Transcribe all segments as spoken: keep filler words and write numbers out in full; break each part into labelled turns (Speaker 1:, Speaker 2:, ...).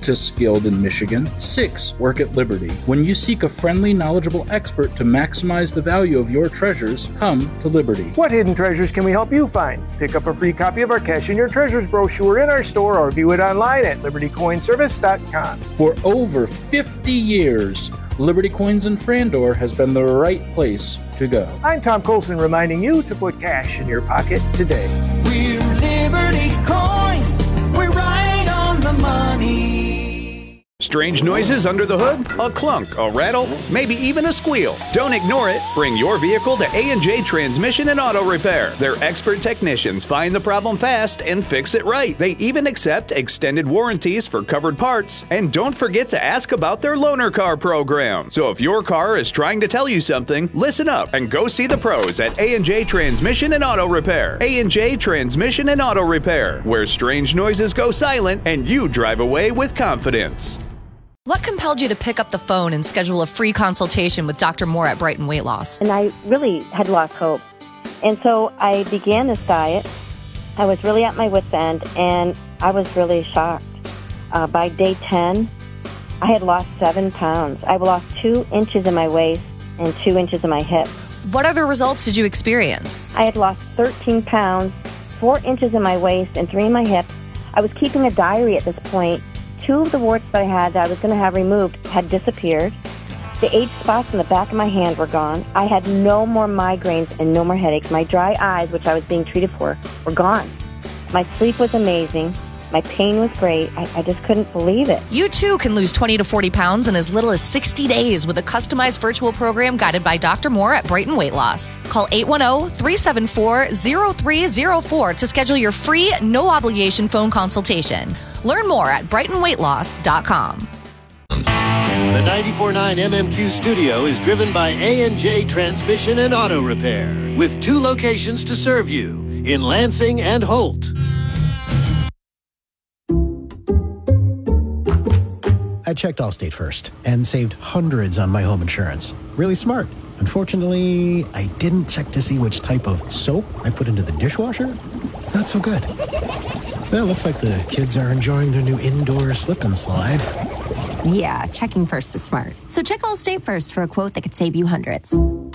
Speaker 1: Dentist Guild in Michigan. Six, work at Liberty. When you seek a friendly, knowledgeable expert to maximize the value of your treasures, come to Liberty.
Speaker 2: What hidden treasures can we help you find? Pick up a free copy of our Cash in Your Treasures brochure in our store or view it online at liberty coin service dot com.
Speaker 1: For over fifty years, Liberty Coins in Frandor has been the right place to go.
Speaker 2: I'm Tom Colson reminding you to put cash in your pocket today.
Speaker 3: We're Liberty Coins. We're right on the money.
Speaker 4: Strange noises under the hood? A clunk, a rattle, maybe even a squeal. Don't ignore it. Bring your vehicle to A and J Transmission and Auto Repair. Their expert technicians find the problem fast and fix it right. They even accept extended warranties for covered parts. And don't forget to ask about their loaner car program. So if your car is trying to tell you something, listen up and go see the pros at A and J Transmission and Auto Repair. A and J Transmission and Auto Repair, where strange noises go silent and you drive away with confidence.
Speaker 5: What compelled you to pick up the phone and schedule a free consultation with Doctor Moore at Brighton Weight Loss?
Speaker 6: And I really had lost hope. And so I began this diet. I was really at my wit's end, and I was really shocked. Uh, by day ten, I had lost seven pounds. I lost two inches in my waist and two inches in my hip.
Speaker 5: What other results did you experience?
Speaker 6: I had lost thirteen pounds, four inches in my waist, and three in my hip. I was keeping a diary at this point. Two of the warts that I had that I was going to have removed had disappeared. The age spots in the back of my hand were gone. I had no more migraines and no more headaches. My dry eyes, which I was being treated for, were gone. My sleep was amazing. My pain was great. I, I just couldn't believe it.
Speaker 5: You too can lose twenty to forty pounds in as little as sixty days with a customized virtual program guided by Doctor Moore at Brighton Weight Loss. Call eight one zero, three seven four, zero three zero four to schedule your free, no-obligation phone consultation. Learn more at brighton weight loss dot com.
Speaker 7: The ninety-four point nine M M Q studio is driven by A and J Transmission and Auto Repair, with two locations to serve you, in Lansing and Holt.
Speaker 8: I checked Allstate first and saved hundreds on my home insurance. Really smart. Unfortunately, I didn't check to see which type of soap I put into the dishwasher. Not so good. Well, looks like the kids are enjoying their new indoor slip and slide.
Speaker 9: Yeah, checking first is smart. So check Allstate first for a quote that could save you hundreds.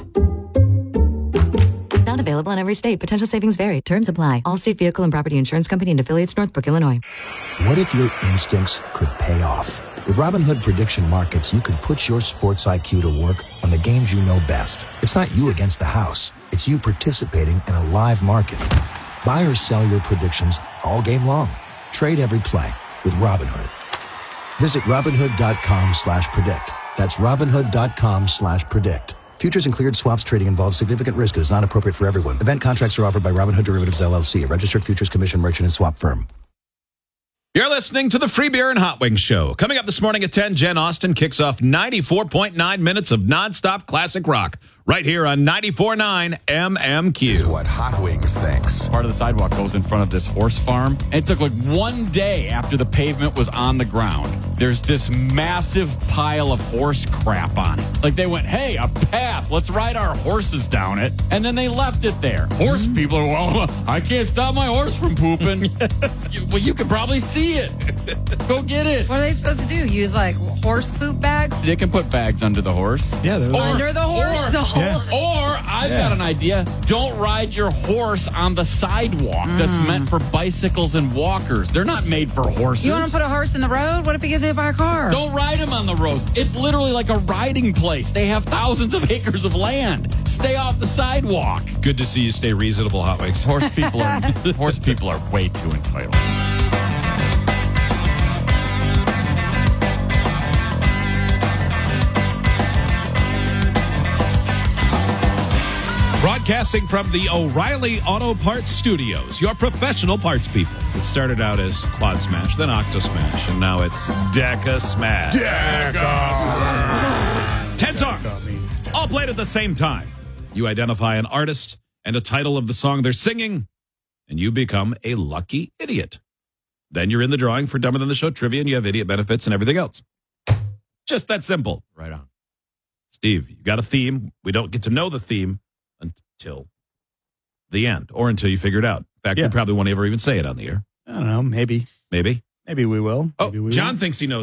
Speaker 10: Not available in every state. Potential savings vary. Terms apply. Allstate Vehicle and Property Insurance Company and affiliates, Northbrook, Illinois.
Speaker 11: What if your instincts could pay off? With Robinhood Prediction Markets, you can put your sports I Q to work on the games you know best. It's not you against the house. It's you participating in a live market. Buy or sell your predictions all game long. Trade every play with Robinhood. Visit Robinhood.com slash predict. That's Robinhood.com slash predict. Futures and cleared swaps trading involves significant risk and is not appropriate for everyone. Event contracts are offered by Robinhood Derivatives, L L C, a registered futures commission merchant and swap firm.
Speaker 12: You're listening to the Free Beer and Hot Wings Show. Coming up this morning at ten, Jen Austen kicks off ninety-four point nine minutes of nonstop classic rock right here on ninety-four point nine M M Q.
Speaker 13: Is what Hot Wings thinks.
Speaker 14: Part of the sidewalk goes in front of this horse farm. And it took like one day after the pavement was on the ground. There's this massive pile of horse crap on it. Like they went, hey, a path. Let's ride our horses down it. And then they left it there. Horse mm-hmm. people are, well, I can't stop my horse from pooping. you, well, you can probably see it. Go get it.
Speaker 15: What are they supposed to do? Use like horse poop bags?
Speaker 14: They can put bags under the horse.
Speaker 15: Yeah, or, under the horse.
Speaker 14: Or, yeah. or I've yeah. got an idea. Don't ride your horse on the sidewalk mm. that's meant for bicycles and walkers. They're not made for horses.
Speaker 15: You want to put a horse in the road? What if he gets hit by a car?
Speaker 14: Don't ride him on the roads. It's literally like a riding place. They have thousands of acres of land. Stay off the sidewalk.
Speaker 12: Good to see you stay reasonable, Hot Wings.
Speaker 14: Horse people are horse people are way too entitled.
Speaker 12: Broadcasting from the O'Reilly Auto Parts Studios, your professional parts people. It started out as Quad Smash, then Octo Smash, and now it's Deca Smash. Deca Smash! Ten songs, all played at the same time. You identify an artist and a title of the song they're singing, and you become a lucky idiot. Then you're in the drawing for Dumber Than the Show trivia, and you have idiot benefits and everything else. Just that simple.
Speaker 14: Right on.
Speaker 12: Steve, you got a theme. We don't get to know the theme until the end, or until you figure it out. In fact, yeah. we probably won't ever even say it on the air.
Speaker 16: I don't know. Maybe.
Speaker 12: Maybe.
Speaker 16: Maybe we will.
Speaker 12: Oh,
Speaker 16: Maybe we
Speaker 12: John
Speaker 16: will.
Speaker 12: thinks he knows